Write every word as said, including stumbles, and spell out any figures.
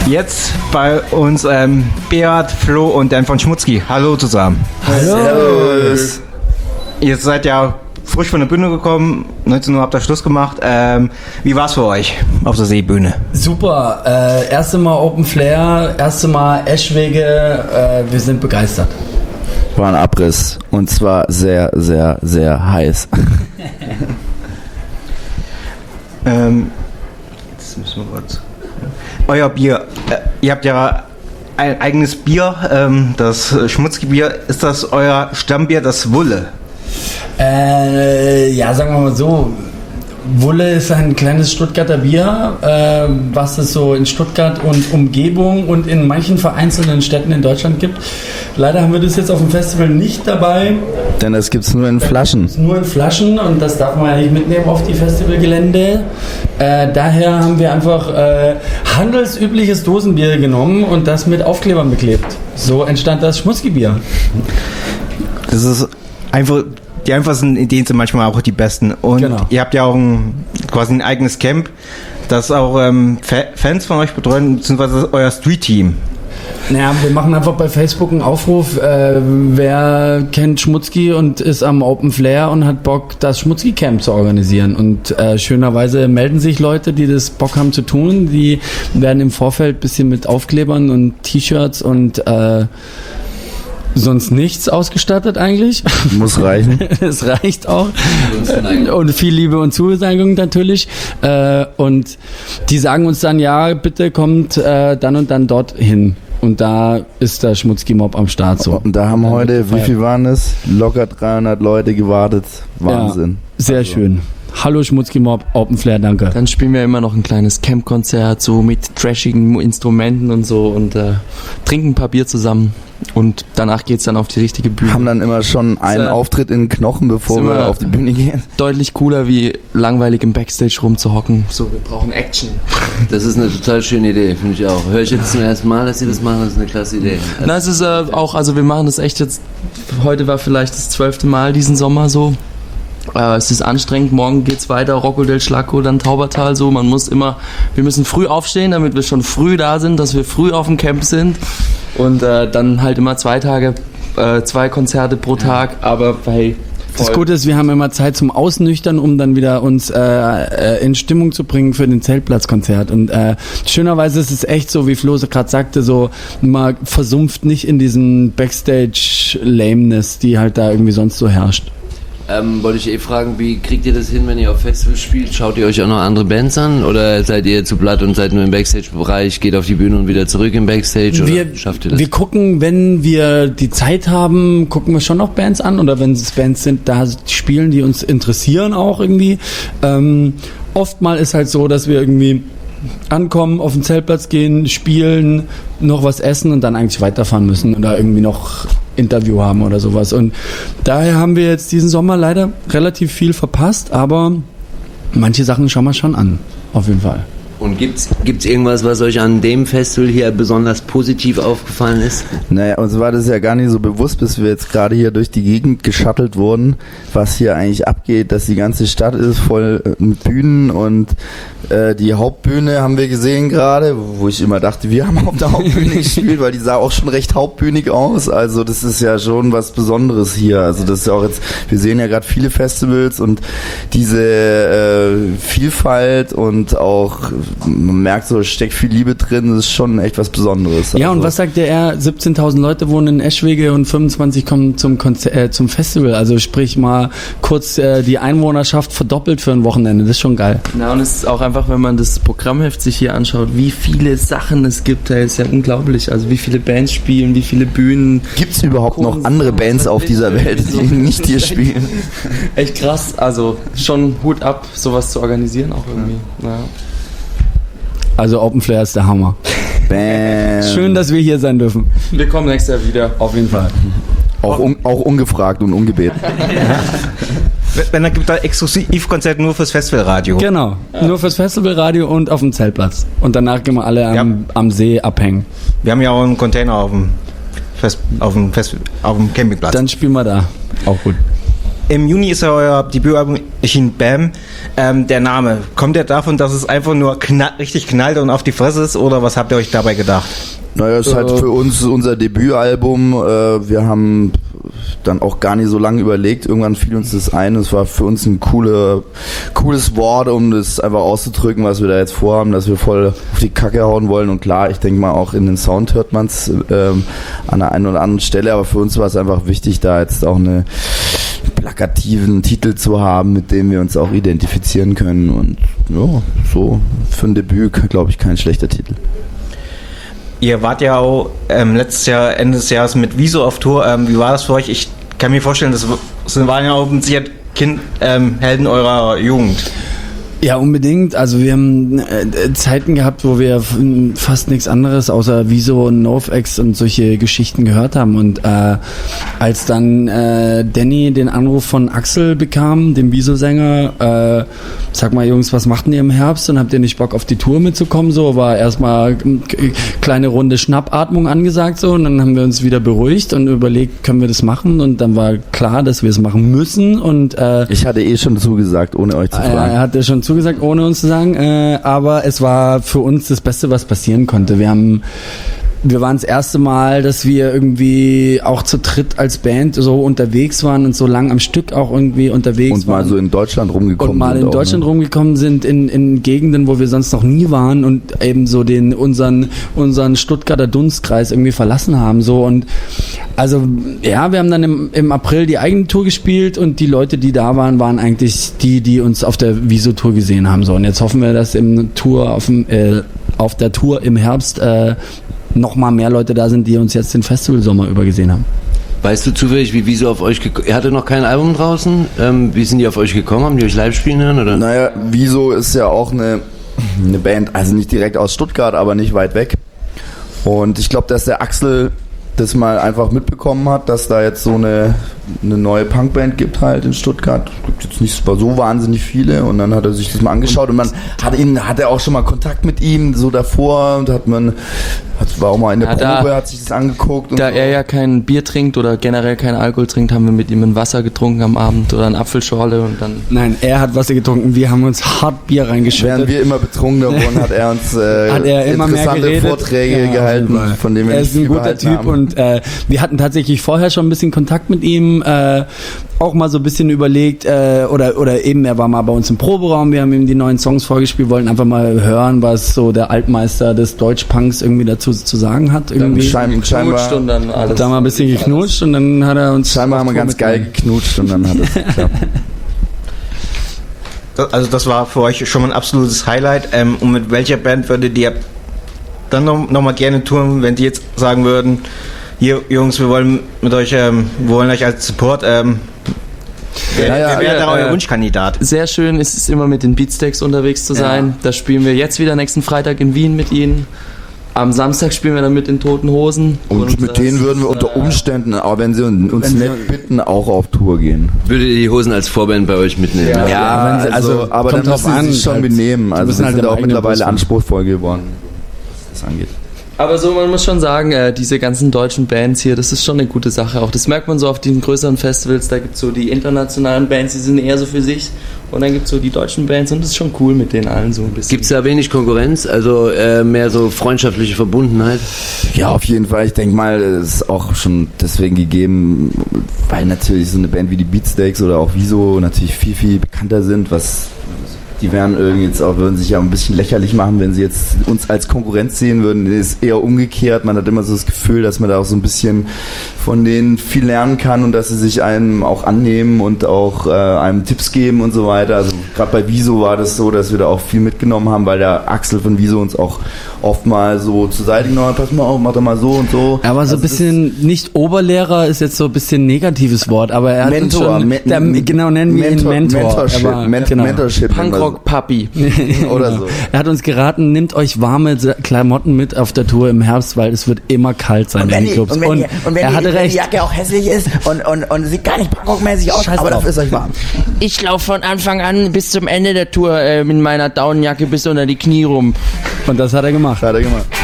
Jetzt bei uns ähm, Beat, Flo und Dan von Schmutzki. Hallo zusammen. Hallo. Servus. Ihr seid ja frisch von der Bühne gekommen, neunzehn Uhr habt ihr Schluss gemacht. Ähm, wie war's für euch auf der Seebühne? Super. Äh, erste Mal Open Flair, erste Mal Eschwege. Äh, wir sind begeistert. War ein Abriss und zwar sehr, sehr, sehr heiß. ähm, jetzt müssen wir kurz. Euer Bier. Äh, ihr habt ja ein eigenes Bier, ähm, das Schmutzki-Bier. Ist das euer Stammbier, das Wulle? Äh, ja, sagen wir mal so. Wulle ist ein kleines Stuttgarter Bier, äh, was es so in Stuttgart und Umgebung und in manchen vereinzelten Städten in Deutschland gibt. Leider haben wir das jetzt auf dem Festival nicht dabei. Denn das gibt es nur in Flaschen. Nur in Flaschen und das darf man ja nicht mitnehmen auf die Festivalgelände. Äh, daher haben wir einfach äh, handelsübliches Dosenbier genommen und das mit Aufklebern beklebt. So entstand das Schmutzki-Bier. Das ist einfach... Die einfachsten Ideen sind manchmal auch die besten. Und genau. Ihr habt ja auch ein, quasi ein eigenes Camp, das auch ähm, Fa- Fans von euch betreuen, beziehungsweise euer Street-Team. Naja, wir machen einfach bei Facebook einen Aufruf, äh, wer kennt Schmutzki und ist am Open Flair und hat Bock, das Schmutzki-Camp zu organisieren. Und äh, schönerweise melden sich Leute, die das Bock haben zu tun. Die werden im Vorfeld ein bisschen mit Aufklebern und T-Shirts und äh, sonst nichts ausgestattet eigentlich. Muss reichen. Es reicht auch. Und viel Liebe und Zusagung natürlich. Und die sagen uns dann, ja, bitte kommt dann und dann dorthin. Und da ist der Schmutzki-Mob am Start so. Und da haben heute, wie viel waren es? Locker dreihundert Leute gewartet. Wahnsinn. Ja, sehr also. Schön. Hallo Schmutzki-Mob, Open Flair, danke. Dann spielen wir immer noch ein kleines Camp-Konzert, so mit trashigen Instrumenten und so und äh, trinken ein paar Bier zusammen. Und danach geht's dann auf die richtige Bühne. Haben dann immer schon einen ja. Auftritt in den Knochen, bevor wir auf die Bühne gehen. Deutlich cooler, wie langweilig im Backstage rumzuhocken. So, wir brauchen Action. Das ist eine total schöne Idee, finde ich auch. Höre ich jetzt zum ersten Mal, dass Sie das machen, das ist eine klasse Idee. Also Na, es ist äh, auch, also wir machen das echt jetzt, heute war vielleicht das zwölfte Mal diesen Sommer so. Äh, es ist anstrengend, morgen geht's weiter, Rocco del Schlacco, dann Taubertal so, man muss immer, wir müssen früh aufstehen, damit wir schon früh da sind, dass wir früh auf dem Camp sind und äh, dann halt immer zwei Tage, äh, zwei Konzerte pro Tag, aber bei... Das Gute ist, wir haben immer Zeit zum Ausnüchtern, um dann wieder uns äh, in Stimmung zu bringen für den Zeltplatzkonzert. Und äh, schönerweise ist es echt so, wie Flo gerade sagte, so man versumpft nicht in diesen Backstage-Lameness, die halt da irgendwie sonst so herrscht. Ähm, wollte ich eh fragen, wie kriegt ihr das hin, wenn ihr auf Festivals spielt? Schaut ihr euch auch noch andere Bands an oder seid ihr zu platt und seid nur im Backstage-Bereich, geht auf die Bühne und wieder zurück im Backstage? Oder wir, schafft ihr das? Wir gucken, wenn wir die Zeit haben, gucken wir schon noch Bands an oder wenn es Bands sind, da spielen, die uns interessieren auch irgendwie. Ähm, oftmal ist halt so, dass wir irgendwie ankommen, auf den Zeltplatz gehen, spielen, noch was essen und dann eigentlich weiterfahren müssen oder irgendwie noch Interview haben oder sowas. Und daher haben wir jetzt diesen Sommer leider relativ viel verpasst, aber manche Sachen schauen wir schon an, auf jeden Fall. Und gibt's gibt's irgendwas, was euch an dem Festival hier besonders positiv aufgefallen ist? Naja, uns war das ja gar nicht so bewusst, bis wir jetzt gerade hier durch die Gegend geschattelt wurden, was hier eigentlich abgeht, dass die ganze Stadt ist voll mit Bühnen und äh, die Hauptbühne haben wir gesehen gerade, wo ich immer dachte, wir haben auf der Hauptbühne gespielt, weil die sah auch schon recht hauptbühnig aus, also das ist ja schon was Besonderes hier, also das ist ja auch jetzt, wir sehen ja gerade viele Festivals und diese äh, Vielfalt und auch man merkt so, es steckt viel Liebe drin, das ist schon echt was Besonderes. Ja, also. und was sagt der R? siebzehntausend Leute wohnen in Eschwege und fünfundzwanzig kommen zum, Konzer- äh, zum Festival, also sprich mal kurz äh, die Einwohnerschaft verdoppelt für ein Wochenende, das ist schon geil. Na, und es ist auch einfach, wenn man das Programmheft sich hier anschaut, wie viele Sachen es gibt, da ist ja unglaublich, also wie viele Bands spielen, wie viele Bühnen. Gibt es überhaupt noch andere Bands auf dieser Welt, die nicht hier spielen? Echt krass, also schon Hut ab, sowas zu organisieren auch irgendwie. Ja. Also Open Flair ist der Hammer. Bam. Schön, dass wir hier sein dürfen. Wir kommen nächstes Jahr wieder. Auf jeden Fall. Auch, un, auch ungefragt und ungebeten. Wenn, dann gibt es da Exklusivkonzert nur fürs Festivalradio. Genau, ja. Nur fürs Festivalradio und auf dem Zeltplatz. Und danach gehen wir alle am, ja. am See abhängen. Wir haben ja auch einen Container auf dem, Fest, auf dem, Fest, auf dem Campingplatz. Dann spielen wir da. Auch gut. im Juni ist ja euer Debütalbum erschienen, Bam. Ähm, der Name, kommt der davon, dass es einfach nur knall, richtig knallt und auf die Fresse ist, oder was habt ihr euch dabei gedacht? Naja, es ist halt für uns unser Debütalbum. Äh, wir haben dann auch gar nicht so lange überlegt. Irgendwann fiel uns das ein. Es war für uns ein coole, cooles Wort, um das einfach auszudrücken, was wir da jetzt vorhaben, dass wir voll auf die Kacke hauen wollen. Und klar, ich denke mal, auch in den Sound hört man es ähm, an der einen oder anderen Stelle. Aber für uns war es einfach wichtig, da jetzt auch eine plakativen Titel zu haben, mit dem wir uns auch identifizieren können. Und ja, so für ein Debüt, glaube ich, kein schlechter Titel. Ihr wart ja auch ähm, letztes Jahr, Ende des Jahres mit Wieso auf Tour. Ähm, wie war das für euch? Ich kann mir vorstellen, das waren ja auch mit Sicherheit Kind, ähm, Helden eurer Jugend. Ja, unbedingt. Also wir haben äh, Zeiten gehabt, wo wir f- fast nichts anderes außer Wieso und NoFX und solche Geschichten gehört haben. Und äh, als dann äh, Danny den Anruf von Axel bekam, dem Wieso-Sänger, äh, sag mal Jungs, was macht denn ihr im Herbst und habt ihr nicht Bock auf die Tour mitzukommen? So war erstmal k- kleine Runde Schnappatmung angesagt so, und dann haben wir uns wieder beruhigt und überlegt, können wir das machen? Und dann war klar, dass wir es machen müssen. Und äh, ich hatte eh schon zugesagt, ohne euch zu fragen. Er hatte schon zugesagt, ohne uns zu sagen, äh, aber es war für uns das Beste, was passieren konnte. Wir haben Wir waren das erste Mal, dass wir irgendwie auch zu dritt als Band so unterwegs waren und so lang am Stück auch irgendwie unterwegs und waren. Und mal so in Deutschland rumgekommen und mal sind. in Deutschland auch, ne? rumgekommen sind, in, in Gegenden, wo wir sonst noch nie waren und eben so den, unseren, unseren Stuttgarter Dunstkreis irgendwie verlassen haben, so. Und also, ja, wir haben dann im, im April die eigene Tour gespielt und die Leute, die da waren, waren eigentlich die, die uns auf der Wieso-Tour gesehen haben, so. Und jetzt hoffen wir, dass im Tour auf dem, äh, auf der Tour im Herbst, äh, noch mal mehr Leute da sind, die uns jetzt den Festivalsommer über gesehen haben. Weißt du zufällig, wie Wieso auf euch gekommen? Ihr hattet noch kein Album draußen. Ähm, wie sind die auf euch gekommen? Haben die euch live spielen hören? Oder? Naja, Wieso ist ja auch eine, eine Band, also nicht direkt aus Stuttgart, aber nicht weit weg. Und ich glaube, dass der Axel das mal einfach mitbekommen hat, dass da jetzt so eine, eine neue Punkband gibt halt in Stuttgart. Es gibt jetzt nicht so wahnsinnig viele, und dann hat er sich das mal angeschaut und man hat ihn, hat er auch schon mal Kontakt mit ihm so davor und hat man, hat, war auch mal in der Ja, Probe, da- hat sich das angeguckt. Und Da so. er ja kein Bier trinkt oder generell keinen Alkohol trinkt, haben wir mit ihm ein Wasser getrunken am Abend oder eine Apfelschorle und dann... Nein, er hat Wasser getrunken, wir haben uns hart Bier reingeschüttet. Während wir immer betrunkener wurden, hat er uns äh, Hat er immer mehr interessante geredet. Vorträge Ja, auf jeden gehalten, Fall. von denen wir Er nicht ist ein viel guter behalten Typ haben. und äh, wir hatten tatsächlich vorher schon ein bisschen Kontakt mit ihm, äh, auch mal so ein bisschen überlegt, äh, oder oder eben, er war mal bei uns im Proberaum, wir haben ihm die neuen Songs vorgespielt, wollten einfach mal hören, was so der Altmeister des Deutschpunks irgendwie dazu zu sagen hat. Irgendwie. Schein, scheinbar, und dann alles. Da mal ein bisschen geknutscht und dann hat er uns... scheinbar haben wir ganz geil geknutscht und dann hat es geklappt. Das, also das war für euch schon mal ein absolutes Highlight. Ähm, und mit welcher Band würdet ihr dann noch, noch mal gerne touren, wenn die jetzt sagen würden, hier Jungs, wir wollen mit euch, ähm, wir wollen euch als Support, ähm, wer, Ja, ja, wer wäre ja, da euer äh, Wunschkandidat? Sehr schön ist es immer mit den Beatsteaks unterwegs zu sein. Ja. Da spielen wir jetzt wieder nächsten Freitag in Wien mit ihnen. Am Samstag spielen wir dann mit den Toten Hosen. Und, mit äh, denen würden wir unter äh, Umständen, aber wenn sie uns Wenn nett sie- bitten, auch auf Tour gehen. Würdet ihr die Hosen als Vorband bei euch mitnehmen? Ja, wenn sie- also, aber dann kommt drauf müssen sie an, sich schon halt. benehmen. Sie Also müssen wir halt sind im auch eigenen mittlerweile Bus fahren. anspruchsvoll geworden, was das angeht. Aber so, man muss schon sagen, äh, diese ganzen deutschen Bands hier, das ist schon eine gute Sache. Auch das merkt man so auf diesen größeren Festivals. Da gibt es so die internationalen Bands, die sind eher so für sich. Und dann gibt es so die deutschen Bands und das ist schon cool mit denen allen so ein bisschen. Gibt es da wenig Konkurrenz? Also äh, mehr so freundschaftliche Verbundenheit? Ja, auf jeden Fall. Ich denke mal, es ist auch schon deswegen gegeben, weil natürlich so eine Band wie die Beatsteaks oder auch Wieso natürlich viel, viel bekannter sind, was die wären irgendwie jetzt auch, würden sich ja ein bisschen lächerlich machen, wenn sie jetzt uns als Konkurrenz sehen würden. Das ist eher umgekehrt. Man hat immer so das Gefühl, dass man da auch so ein bisschen von denen viel lernen kann und dass sie sich einem auch annehmen und auch äh, einem Tipps geben und so weiter. Also gerade bei Wieso war das so, dass wir da auch viel mitgenommen haben, weil der Axel von Wieso uns auch oft mal so zur Seite genommen hat, pass mal auf, mach doch mal so und so. Aber so ein Also bisschen, nicht Oberlehrer ist jetzt so ein bisschen ein negatives Wort, aber er hat uns Mentor, schon, Me- der, genau, nennen wir ihn Mentor, Mentor. Mentorship, aber, Men- genau. Mentorship nennen wir Punkrock-Papi. so. Oder so. Er hat uns geraten, nehmt euch warme Klamotten mit auf der Tour im Herbst, weil es wird immer kalt sein Und in wenn, den die, Clubs. und wenn, Und die, und wenn, er die, hatte wenn die recht. Jacke auch hässlich ist und, und, und sieht gar nicht punkrockmäßig aus, Scheiß aber drauf. dafür ist euch warm. Ich laufe von Anfang an bis zum Ende der Tour äh, mit meiner Daunenjacke bis unter die Knie rum. Und das hat er gemacht. Hat er gemacht.